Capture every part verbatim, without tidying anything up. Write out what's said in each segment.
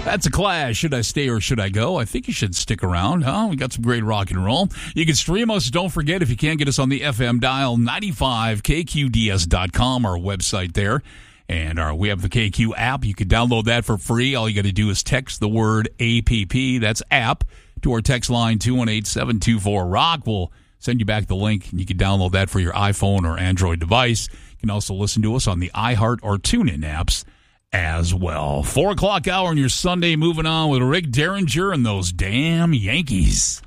That's a Clash. Should I stay or should I go? I think you should stick around, huh? We got some great rock and roll. You can stream us. Don't forget, if you can't get us on the F M dial, ninety-five K Q D S dot com, our website there. And our, we have the K Q app. You can download that for free. All you got to do is text the word A P P, that's app, to our text line two one eight, seven two four, rock. We'll send you back the link, and you can download that for your iPhone or Android device. You can also listen to us on the iHeart or TuneIn apps as well. Four o'clock hour on your Sunday, moving on with Rick Derringer and those damn Yankees.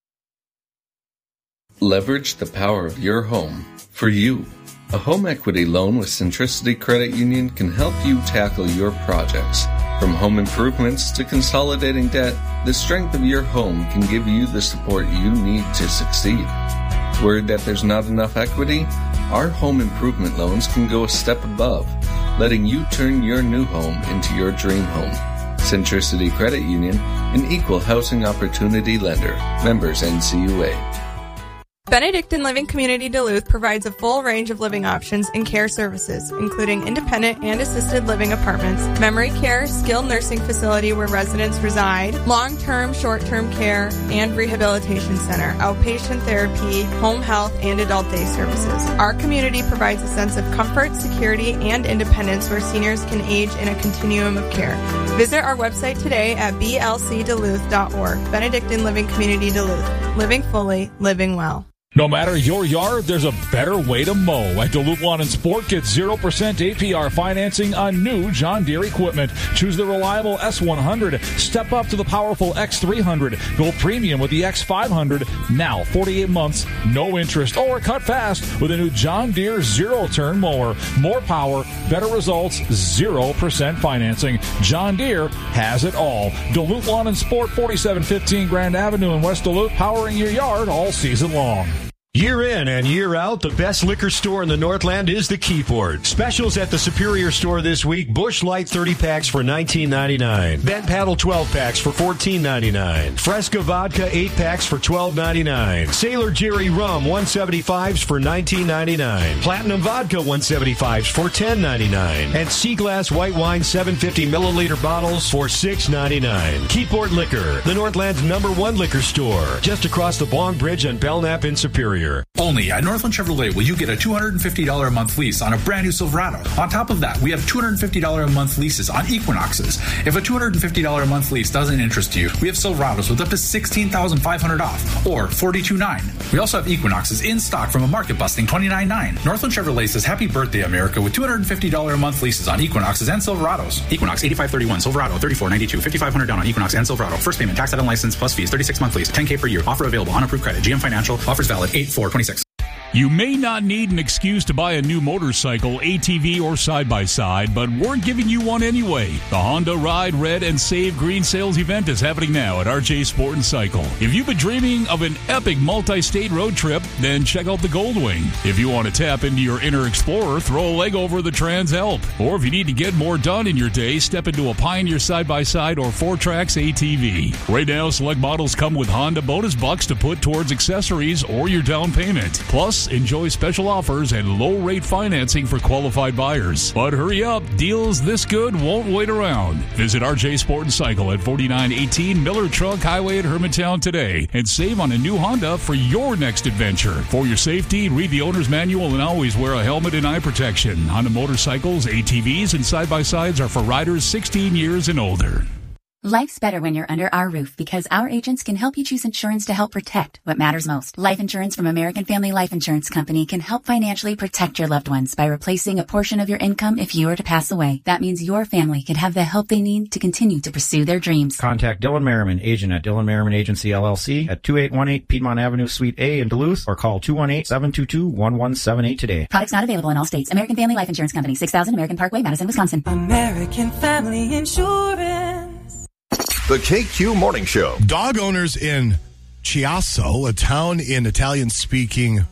Leverage the power of your home for you. A home equity loan with Centricity Credit Union can help you tackle your projects. From home improvements to consolidating debt, the strength of your home can give you the support you need to succeed. Worried that there's not enough equity? Our home improvement loans can go a step above, letting you turn your new home into your dream home. Centricity Credit Union, an equal housing opportunity lender. Members N C U A. Benedictine Living Community Duluth provides a full range of living options and care services, including independent and assisted living apartments, memory care, skilled nursing facility where residents reside, long-term, short-term care, and rehabilitation center, outpatient therapy, home health, and adult day services. Our community provides a sense of comfort, security, and independence where seniors can age in a continuum of care. Visit our website today at b l c duluth dot org. Benedictine Living Community Duluth. Living fully, living well. No matter your yard, there's a better way to mow. At Duluth Lawn and Sport, get zero percent A P R financing on new John Deere equipment. Choose the reliable S one hundred. Step up to the powerful X three hundred. Go premium with the X five hundred. Now, forty-eight months, no interest, or cut fast with a new John Deere zero-turn mower. More power, better results, zero percent financing. John Deere has it all. Duluth Lawn and Sport, forty-seven fifteen Grand Avenue in West Duluth, powering your yard all season long. Year in and year out, the best liquor store in the Northland is the Keyport. Specials at the Superior store this week: Busch Light thirty packs for nineteen ninety-nine, Bent Paddle twelve packs for fourteen ninety-nine, Fresca Vodka eight packs for twelve ninety-nine, Sailor Jerry Rum one seventy-fives for nineteen ninety-nine, Platinum Vodka one seventy-fives for ten ninety-nine, and Sea Glass White Wine seven fifty milliliter bottles for six ninety-nine. Keyport Liquor, the Northland's number one liquor store, just across the Blong Bridge on Belknap in Superior. Only at Northland Chevrolet will you get a two hundred fifty dollars a month lease on a brand new Silverado. On top of that, we have two hundred fifty dollars a month leases on Equinoxes. If a two hundred fifty dollars a month lease doesn't interest you, we have Silverados with up to sixteen thousand five hundred dollars off, or forty-two thousand nine hundred dollars. We also have Equinoxes in stock from a market-busting twenty-nine thousand nine hundred dollars. Northland Chevrolet says happy birthday, America, with two hundred fifty dollars a month leases on Equinoxes and Silverados. Equinox eighty-five thirty-one, Silverado thirty-four ninety-two, fifty-five hundred dollars down on Equinox and Silverado. First payment, tax title license plus fees, thirty-six month lease, ten thousand per year. Offer available on approved credit. G M Financial. Offers valid eight four twenty-six. You may not need an excuse to buy a new motorcycle, A T V, or side-by-side, but we're giving you one anyway. The Honda Ride Red and Save Green Sales event is happening now at R J Sport and Cycle. If you've been dreaming of an epic multi-state road trip, then check out the Goldwing. If you want to tap into your inner explorer, throw a leg over the Trans Alp. Or if you need to get more done in your day, step into a Pioneer side-by-side or Four Tracks A T V. Right now, select models come with Honda bonus bucks to put towards accessories or your down payment. Plus, enjoy special offers and low-rate financing for qualified buyers. But hurry up, deals this good won't wait around. Visit R J Sport and Cycle at forty-nine eighteen Miller Truck Highway at Hermantown today and save on a new Honda for your next adventure. For your safety, read the owner's manual and always wear a helmet and eye protection. Honda motorcycles, A T Vs, and side-by-sides are for riders sixteen years and older. Life's better when you're under our roof because our agents can help you choose insurance to help protect what matters most. Life insurance from American Family Life Insurance Company can help financially protect your loved ones by replacing a portion of your income if you were to pass away. That means your family can have the help they need to continue to pursue their dreams. Contact Dylan Merriman, agent at Dylan Merriman Agency, L L C at two eight one eight Piedmont Avenue, Suite A in Duluth, or call two one eight, seven two two, one one seven eight today. Products not available in all states. American Family Life Insurance Company, six thousand American Parkway, Madison, Wisconsin. American Family Insurance. The K Q Morning Show. Dog owners in Chiasso, a town in Italian-speaking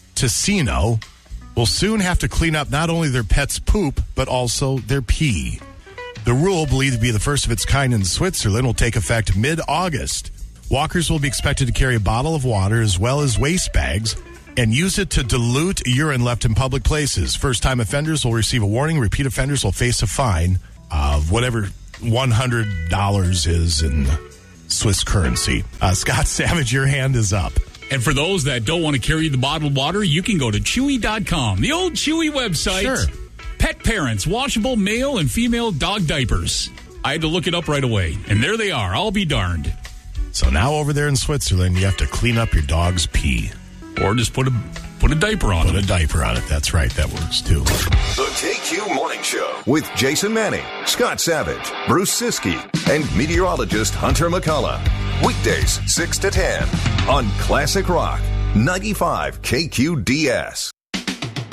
Ticino, will soon have to clean up not only their pet's poop, but also their pee. The rule, believed to be the first of its kind in Switzerland, will take effect mid-August. Walkers will be expected to carry a bottle of water as well as waste bags and use it to dilute urine left in public places. First-time offenders will receive a warning. Repeat offenders will face a fine of whatever one hundred dollars is in Swiss currency. Uh, Scott Savage, your hand is up. And for those that don't want to carry the bottled water, you can go to Chewy dot com, the old Chewy website. Sure. Pet parents, washable male and female dog diapers. I had to look it up right away. And there they are. I'll be darned. So now over there in Switzerland, you have to clean up your dog's pee. Or just put a put a diaper on put it. Put a diaper on it. That's right. That works too. The K Q Morning Show with Jason Manning, Scott Savage, Bruce Siskey, and meteorologist Hunter McCullough. Weekdays six to ten on Classic Rock ninety-five K Q D S.